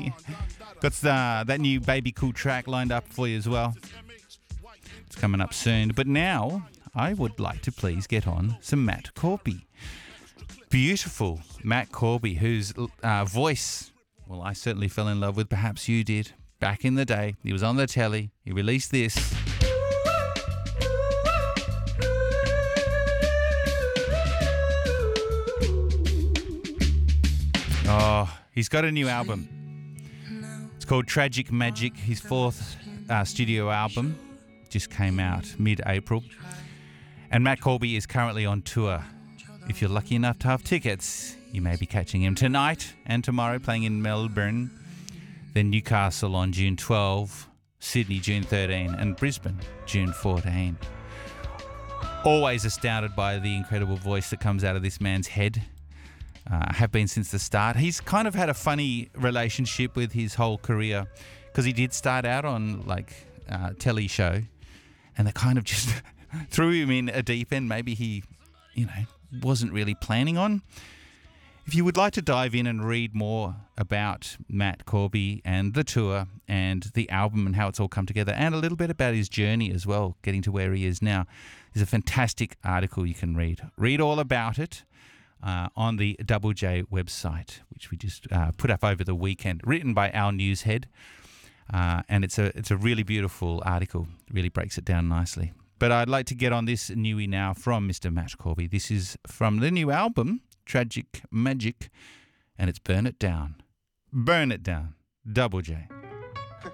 Got that new Baby Cool track lined up for you as well. It's coming up soon. But now I would like to please get on some Matt Corby. Beautiful Matt Corby, whose voice, well, I certainly fell in love with. Perhaps you did. Back in the day, he was on the telly. He released this. Oh, he's got a new album. It's called Tragic Magic, his fourth studio album. Just came out mid-April. And Matt Corby is currently on tour. If you're lucky enough to have tickets, you may be catching him tonight and tomorrow, playing in Melbourne, then Newcastle on June 12, Sydney June 13, and Brisbane June 14. Always astounded by the incredible voice that comes out of this man's head. Have been since the start. He's kind of had a funny relationship with his whole career, because he did start out on telly show, and they kind of just threw him in a deep end. Maybe he, wasn't really planning on. If you would like to dive in and read more about Matt Corby and the tour and the album and how it's all come together, and a little bit about his journey as well, getting to where he is now, there's a fantastic article you can read. Read all about it on the Double J website, which we just put up over the weekend, written by our news head. And it's a really beautiful article. It really breaks it down nicely. But I'd like to get on this newie now from Mr. Matt Corby. This is from the new album, Tragic Magic, and it's Burn It Down. Burn It Down. Double J.